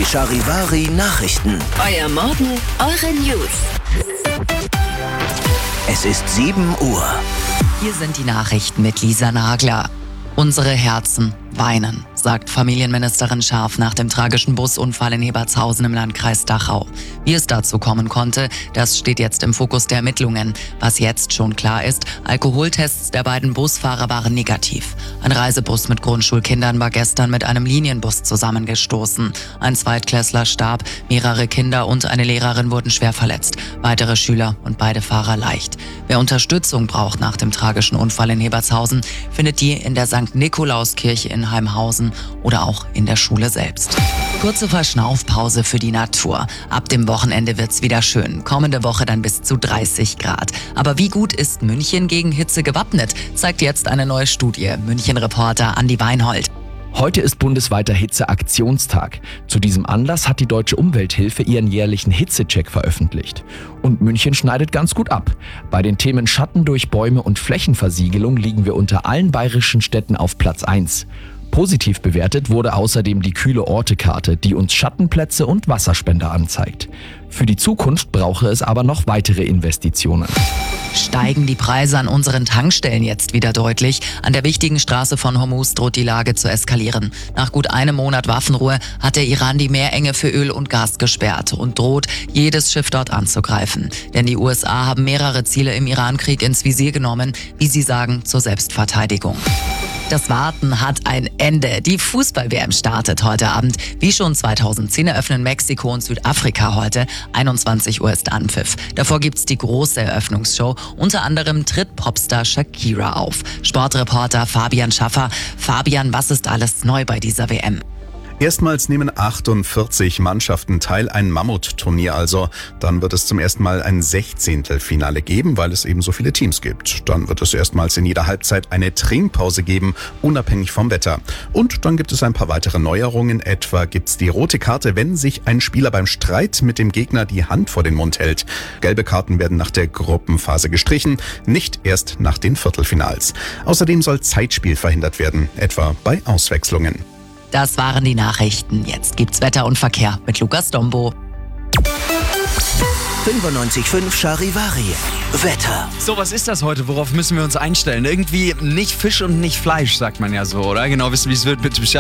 Die Charivari Nachrichten. Euer Morgen, eure News. Es ist 7 Uhr. Hier sind die Nachrichten mit Lisa Nagler. Unsere Herzen weinen, sagt Familienministerin Scharf nach dem tragischen Busunfall in Ebertshausen im Landkreis Dachau. Wie es dazu kommen konnte, das steht jetzt im Fokus der Ermittlungen. Was jetzt schon klar ist, Alkoholtests der beiden Busfahrer waren negativ. Ein Reisebus mit Grundschulkindern war gestern mit einem Linienbus zusammengestoßen. Ein Zweitklässler starb, mehrere Kinder und eine Lehrerin wurden schwer verletzt. Weitere Schüler und beide Fahrer leicht. Wer Unterstützung braucht nach dem tragischen Unfall in Ebertshausen, findet die in der St. Nikolauskirche in Heimhausen oder auch in der Schule selbst. Kurze Verschnaufpause für die Natur. Ab dem Wochenende wird's wieder schön. Kommende Woche dann bis zu 30 Grad. Aber wie gut ist München gegen Hitze gewappnet, zeigt jetzt eine neue Studie. München-Reporter Andi Weinhold. Heute ist bundesweiter Hitzeaktionstag. Zu diesem Anlass hat die Deutsche Umwelthilfe ihren jährlichen Hitzecheck veröffentlicht. Und München schneidet ganz gut ab. Bei den Themen Schatten durch Bäume und Flächenversiegelung liegen wir unter allen bayerischen Städten auf Platz 1. Positiv bewertet wurde außerdem die Kühle-Orte-Karte, die uns Schattenplätze und Wasserspender anzeigt. Für die Zukunft brauche es aber noch weitere Investitionen. Steigen die Preise an unseren Tankstellen jetzt wieder deutlich. An der wichtigen Straße von Hormuz droht die Lage zu eskalieren. Nach gut einem Monat Waffenruhe hat der Iran die Meerenge für Öl und Gas gesperrt und droht, jedes Schiff dort anzugreifen. Denn die USA haben mehrere Ziele im Irankrieg ins Visier genommen, wie sie sagen, zur Selbstverteidigung. Das Warten hat ein Ende. Die Fußball-WM startet heute Abend. Wie schon 2010 eröffnen Mexiko und Südafrika heute. 21 Uhr ist Anpfiff. Davor gibt's die große Eröffnungsshow. Unter anderem tritt Popstar Shakira auf. Sportreporter Fabian Schaffer. Fabian, was ist alles neu bei dieser WM? Erstmals nehmen 48 Mannschaften teil, ein Mammutturnier also. Dann wird es zum ersten Mal ein Sechzehntelfinale geben, weil es eben so viele Teams gibt. Dann wird es erstmals in jeder Halbzeit eine Trinkpause geben, unabhängig vom Wetter. Und dann gibt es ein paar weitere Neuerungen. Etwa gibt's die rote Karte, wenn sich ein Spieler beim Streit mit dem Gegner die Hand vor den Mund hält. Gelbe Karten werden nach der Gruppenphase gestrichen, nicht erst nach den Viertelfinals. Außerdem soll Zeitspiel verhindert werden, etwa bei Auswechslungen. Das waren die Nachrichten. Jetzt gibt's Wetter und Verkehr mit Lukas Dombo. 95.5 Charivari. Wetter. So, was ist das heute? Worauf müssen wir uns einstellen? Irgendwie nicht Fisch und nicht Fleisch, sagt man ja so, oder? Genau wissen, wie es wird mit